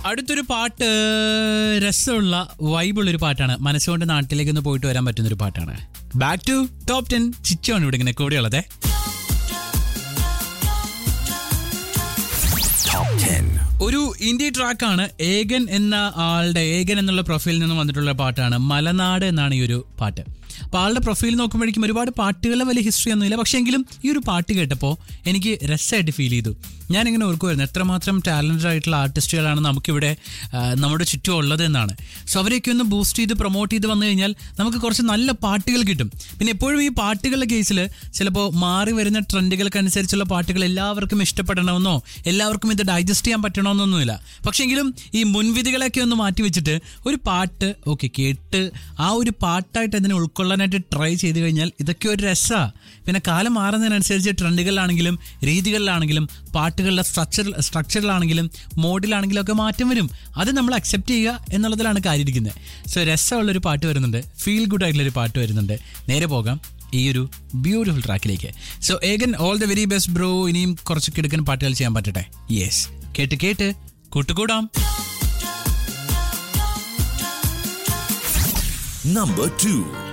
അടുത്തൊരു പാട്ട് രസമുള്ള വൈബുള്ളൊരു പാട്ടാണ്. മനസ്സുകൊണ്ട് നാട്ടിലേക്ക് ഒന്ന് പോയിട്ട് വരാൻ പറ്റുന്നൊരു പാട്ടാണ്. ബാക്ക് ടു ടോപ്പ് 10 ചിച്ചാണ് ഇവിടെ ഇങ്ങനെ കൂടെയുള്ളത്. ഒരു ഇന്ത്യ ട്രാക്കാണ്. ഏകൻ എന്ന ആളുടെ, ഏകൻ എന്നുള്ള പ്രൊഫൈലിൽ നിന്ന് വന്നിട്ടുള്ള പാട്ടാണ്. മലനാട് എന്നാണ് ഈ ഒരു പാട്ട്. അപ്പോൾ ആളുടെ പ്രൊഫൈൽ നോക്കുമ്പോഴേക്കും ഒരുപാട് പാട്ടുകളുടെ വലിയ ഹിസ്റ്ററി ഒന്നുമില്ല. പക്ഷേ എങ്കിലും ഈ ഒരു പാട്ട് കേട്ടപ്പോൾ എനിക്ക് രസമായിട്ട് ഫീൽ ചെയ്തു. ഞാനിങ്ങനെ ഓർക്കുമായിരുന്നു എത്രമാത്രം ടാലൻറ്റഡ് ആയിട്ടുള്ള ആർട്ടിസ്റ്റുകളാണ് നമുക്കിവിടെ നമ്മുടെ ചുറ്റും ഉള്ളത് എന്നാണ്. സോ അവരെയൊക്കെ ഒന്ന് ബൂസ്റ്റ് ചെയ്ത് പ്രൊമോട്ട് ചെയ്ത് വന്നു കഴിഞ്ഞാൽ നമുക്ക് കുറച്ച് നല്ല പാട്ടുകൾ കിട്ടും. പിന്നെ എപ്പോഴും ഈ പാട്ടുകളുടെ കേസിൽ ചിലപ്പോൾ മാറി വരുന്ന ട്രെൻഡുകൾക്കനുസരിച്ചുള്ള പാട്ടുകൾ എല്ലാവർക്കും ഇഷ്ടപ്പെടണമെന്നോ എല്ലാവർക്കും ഇത് ഡൈജസ്റ്റ് ചെയ്യാൻ പറ്റണമെന്നൊന്നുമില്ല. പക്ഷേങ്കിലും ഈ മുൻവിധികളൊക്കെ ഒന്ന് മാറ്റി വെച്ചിട്ട് ഒരു പാട്ട് ഓക്കെ കേട്ട് ആ ഒരു പാട്ടായിട്ട് അതിനെ ഉൾക്കൊള്ളാനായിട്ട് ട്രൈ ചെയ്ത് കഴിഞ്ഞാൽ ഇതൊക്കെ ഒരു രസമാണ്. പിന്നെ കാലം മാറുന്നതിനനുസരിച്ച് ട്രെൻഡുകളിലാണെങ്കിലും രീതികളിലാണെങ്കിലും പാട്ടുകളുടെ സ്ട്രക്ചറിലാണെങ്കിലും മോഡിലാണെങ്കിലും ഒക്കെ മാറ്റം വരും. അത് നമ്മൾ അക്സെപ്റ്റ് ചെയ്യുക എന്നുള്ളതിലാണ് കാര്യം ഇരിക്കുന്നത്. സോ രസമുള്ളൊരു പാട്ട് വരുന്നുണ്ട്, ഫീൽ ഗുഡ് ആയിട്ടുള്ളൊരു പാട്ട് വരുന്നുണ്ട്. നേരെ പോകാം ഈ ഒരു ബ്യൂട്ടിഫുൾ ട്രാക്കിലേക്ക്. So ഏഗൻ, all the very best bro. ഇനിയും കുറച്ച് കിടക്കൻ പാട്ടുകൾ ചെയ്യാൻ പറ്റട്ടെ. യെസ്, കേട്ട് കേട്ട് കൂട്ടുകൂടാം. Number 2.